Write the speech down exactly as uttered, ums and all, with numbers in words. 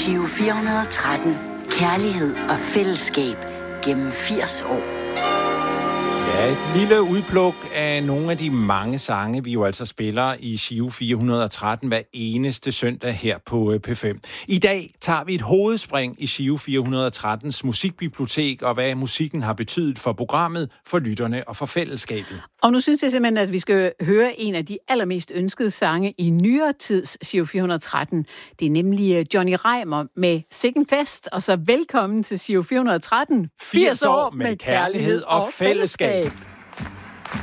Giro fire hundrede og tretten. Kærlighed og fællesskab gennem firs år. Ja, et lille udpluk af nogle af de mange sange, vi jo altså spiller i Giro fire hundrede og tretten hver eneste søndag her på P fem. I dag tager vi et hovedspring i Giro fire hundrede og trettens musikbibliotek, og hvad musikken har betydet for programmet, for lytterne og for fællesskabet. Og nu synes jeg simpelthen, at vi skal høre en af de allermest ønskede sange i nyere tids Giro fire hundrede og tretten. Det er nemlig Johnny Reimer med Sikken Fest, og så velkommen til Giro fire hundrede og tretten. firs år med kærlighed og fællesskab.